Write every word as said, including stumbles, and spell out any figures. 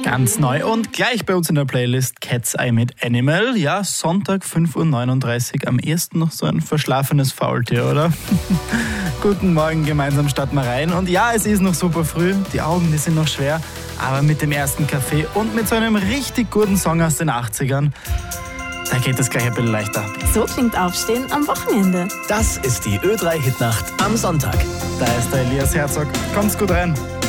Ganz neu und gleich bei uns in der Playlist Cat's Eye mit Animal. Ja, Sonntag fünf Uhr neununddreißig, am ersten noch so ein verschlafenes Faultier, oder? Guten Morgen, gemeinsam starten wir rein. Und ja, es ist noch super früh, die Augen, die sind noch schwer, aber mit dem ersten Kaffee und mit so einem richtig guten Song aus den achtzigern, da geht es gleich ein bisschen leichter. So klingt Aufstehen am Wochenende. Das ist die Ö drei Hitnacht am Sonntag. Da ist der Elias Herzog. Kommt's gut rein.